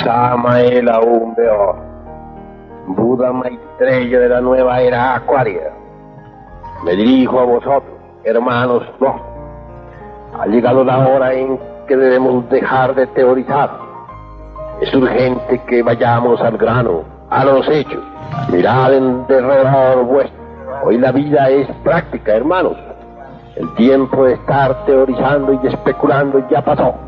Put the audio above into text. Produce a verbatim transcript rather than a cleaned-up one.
Samael aún veo, Buda Maitreya de la nueva era acuaria. Me dirijo a vosotros, hermanos dos. Ha llegado la hora en que debemos dejar de teorizar. Es urgente que vayamos al grano, a los hechos. Mirad en derredor vuestro. Hoy la vida es práctica, hermanos. El tiempo de estar teorizando y especulando ya pasó.